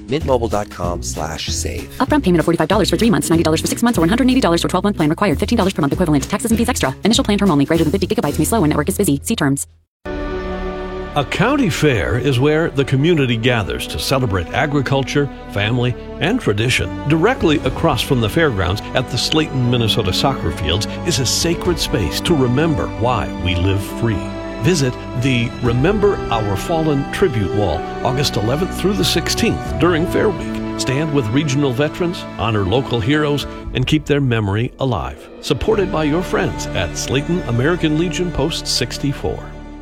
mintmobile.com/save. Upfront payment of $45 for 3 months, $90 for 6 months, or $180 for 12-month plan required. $15 per month equivalent. Taxes and fees extra. Initial plan term only. Greater than 50 gigabytes may slow when network is busy. See terms. A county fair is where the community gathers to celebrate agriculture, family, and tradition. Directly across from the fairgrounds at the Slayton, Minnesota soccer fields is a sacred space to remember why we live free. Visit the Remember Our Fallen Tribute Wall August 11th through the 16th during Fair Week. Stand with regional veterans, honor local heroes, and keep their memory alive. Supported by your friends at Slayton American Legion Post 64.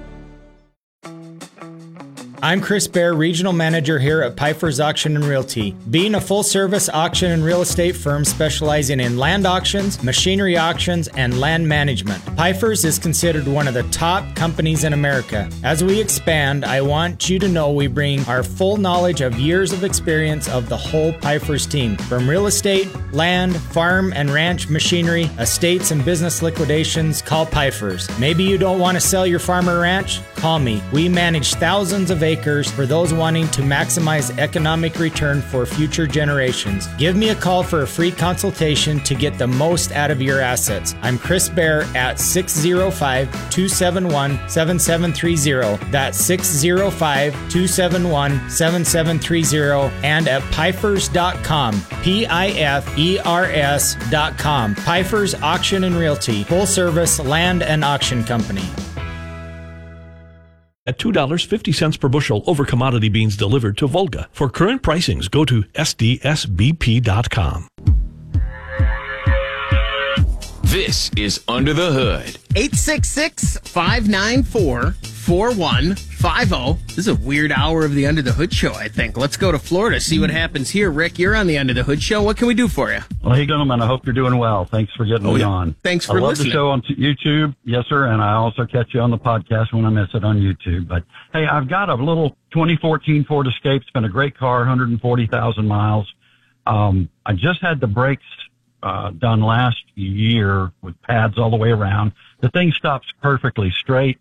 I'm Chris Baer, Regional Manager here at Pfeiffer's Auction and Realty. Being a full-service auction and real estate firm specializing in land auctions, machinery auctions, and land management, Pfeiffer's is considered one of the top companies in America. As we expand, I want you to know we bring our full knowledge of years of experience of the whole Pfeiffer's team. From real estate, land, farm and ranch machinery, estates and business liquidations, call Pfeiffer's. Maybe you don't want to sell your farm or ranch? Call me. We manage thousands of acres for those wanting to maximize economic return for future generations. Give me a call for a free consultation to get the most out of your assets. I'm Chris Baer at 605-271-7730. That's 605-271-7730 and at Pfeifers.com. Pifers.com. Pfeiffer's Auction and Realty. Full service land and auction company. At $2.50 per bushel over commodity beans delivered to Volga. For current pricings, go to sdsbp.com. This is Under the Hood. 866-594-4150. This is a weird hour of the Under the Hood show, I think. Let's go to Florida, see what happens here. Rick, you're on the Under the Hood show. What can we do for you? Well, hey, gentlemen, I hope you're doing well. Thanks for getting me on. Thanks for listening. I love the show on YouTube, yes, sir, and I also catch you on the podcast when I miss it on YouTube. But, hey, I've got a little 2014 Ford Escape. It's been a great car, 140,000 miles. I just had the brakes done last year with pads all the way around. The thing stops perfectly straight.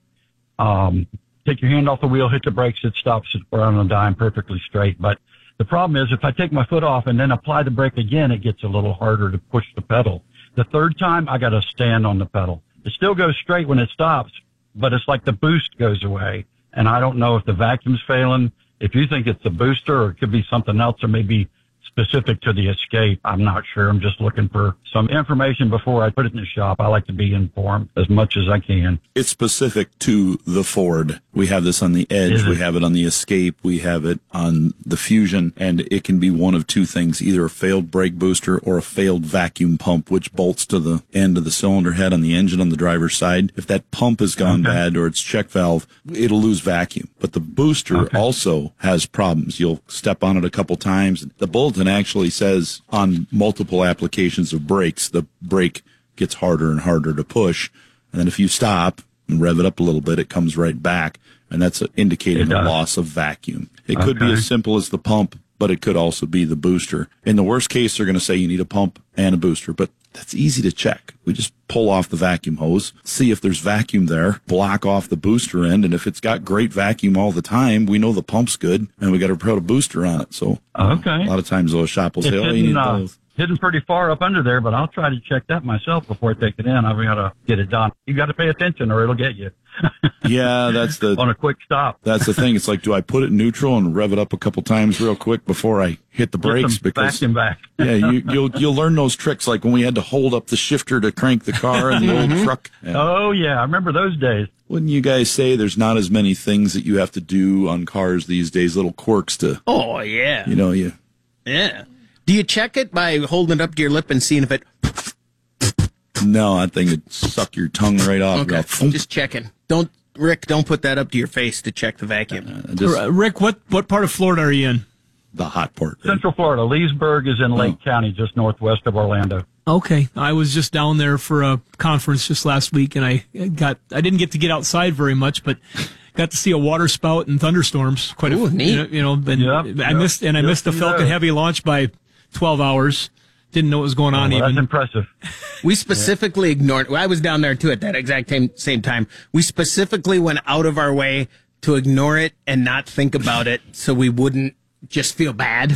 Take your hand off the wheel, hit the brakes, it stops it on a dime perfectly straight. But the problem is if I take my foot off and then apply the brake again, it gets a little harder to push the pedal. The third time, I got to stand on the pedal. It still goes straight when it stops, but it's like the boost goes away. And I don't know if the vacuum's failing. If you think it's the booster or it could be something else or maybe specific to the Escape, I'm not sure. I'm just looking for some information before I put it in the shop. I like to be informed as much as I can. It's specific to the Ford. We have this on the Edge. We have it on the Escape. We have it on the Fusion. And it can be one of two things, either a failed brake booster or a failed vacuum pump, which bolts to the end of the cylinder head on the engine on the driver's side. If that pump has gone bad or its check valve, it'll lose vacuum. But the booster also has problems. You'll step on it a couple times. The bulletin actually says on multiple applications of brakes, the brake gets harder and harder to push. And then if you stop and rev it up a little bit, it comes right back. And that's indicating a loss of vacuum. It could be as simple as the pump, but it could also be the booster. In the worst case, they're going to say you need a pump and a booster, but that's easy to check. We just pull off the vacuum hose, see if there's vacuum there, block off the booster end, and if it's got great vacuum all the time, we know the pump's good, and we got to put a booster on it. So a lot of times those shop will say, oh, you need both. Hidden pretty far up under there, but I'll try to check that myself before I take it in. I've got to get it done. You got to pay attention or it'll get you. Yeah, that's the on a quick stop. That's the thing. It's like, do I put it in neutral and rev it up a couple times real quick before I hit the brakes? Because back. Yeah, you'll learn those tricks, like when we had to hold up the shifter to crank the car in the old truck. Yeah. Oh yeah, I remember those days. Wouldn't you guys say there's not as many things that you have to do on cars these days, little quirks to? Oh yeah. Yeah. Do you check it by holding it up to your lip and seeing if it? No, that thing would suck your tongue right off. Okay, just checking. Don't put that up to your face to check the vacuum. Rick, what part of Florida are you in? The hot part. Central Florida. Leesburg is in Lake County, just northwest of Orlando. Okay, I was just down there for a conference just last week, and I didn't get to get outside very much, but got to see a water spout and thunderstorms. Neat. I missed the Falcon Heavy launch by 12 hours. Didn't know what was going on even. That's impressive. We specifically ignored. I was down there too at that exact same time. We specifically went out of our way to ignore it and not think about it, so we wouldn't just feel bad.